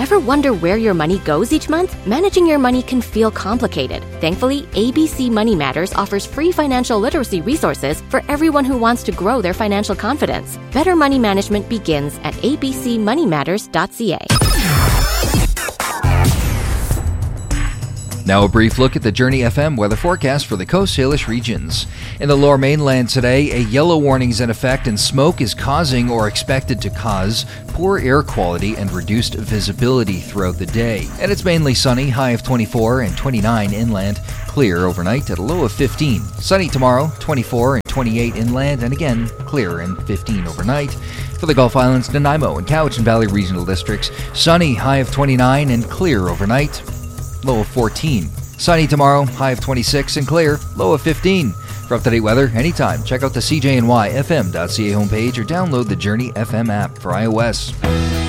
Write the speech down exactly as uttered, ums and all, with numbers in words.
Ever wonder where your money goes each month? Managing your money can feel complicated. Thankfully, A B C Money Matters offers free financial literacy resources for everyone who wants to grow their financial confidence. Better money management begins at a b c money matters dot c a. Now a brief look at the Journey F M weather forecast for the Coast Salish regions. In the Lower Mainland today, a yellow warning is in effect and smoke is causing or expected to cause poor air quality and reduced visibility throughout the day. And it's mainly sunny, high of twenty-four and twenty-nine inland, clear overnight at a low of fifteen. Sunny tomorrow, twenty-four and twenty-eight inland, and again clear and fifteen overnight. For the Gulf Islands, Nanaimo and Cowichan Valley regional districts, sunny, high of twenty-nine and clear overnight. Low of fourteen. Sunny tomorrow, high of twenty-six and clear, low of fifteen. For up-to-date weather, anytime, check out the C J N Y F M dot C A homepage or download the Journey F M app for iOS.